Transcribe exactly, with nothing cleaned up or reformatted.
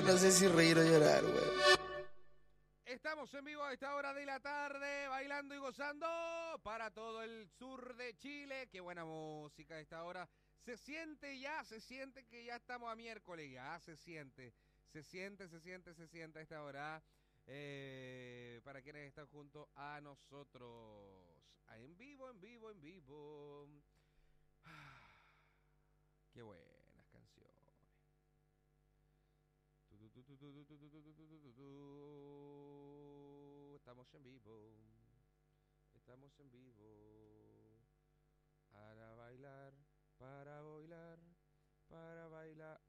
no sé si reír o llorar, weón. Estamos en vivo a esta hora de la tarde, bailando y gozando para todo el sur de Chile. Qué buena música a esta hora. Se siente ya, se siente que ya estamos a miércoles, ya se siente. Se siente, se siente, se siente a esta hora. Eh, para quienes están junto a nosotros. En vivo, en vivo, en vivo. Ah, qué buenas canciones. Estamos en vivo. Estamos en vivo. Para bailar, para bailar, para bailar.